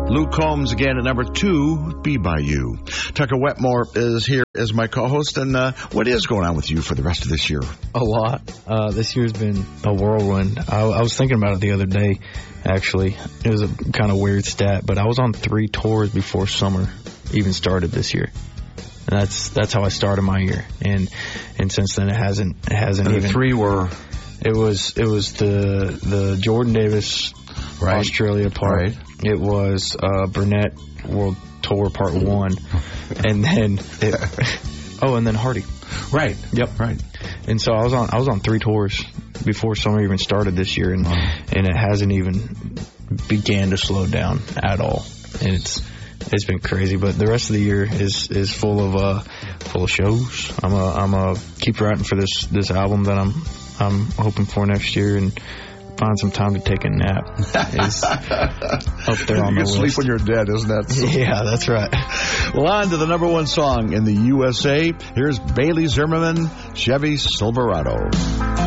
Luke Combs again at number 2, Be By You. Tucker Wetmore is here as my co-host. And what is going on with you for the rest of this year? A lot. This year's been a whirlwind. I was thinking about it the other day, actually. It was a kind of weird stat, but I was on 3 tours before summer even started this year. And that's how I started my year. And since then it hasn't and even. The 3 were? It was the Jordan Davis Australia part. Right. It was Burnett World Tour Part 1. And then and then Hardy. Right. Yep. Right. And so I was on 3 tours before summer even started this year, and it hasn't even began to slow down at all. And it's been crazy, but the rest of the year is full of shows. I'm a keep writing for this album that I'm hoping for next year, and find some time to take a nap is up there on the list. You can sleep when you're dead, isn't that? Yeah, that's right. Well, on to the number 1 song in the USA. Here's Bailey Zimmerman, Chevy Silverado.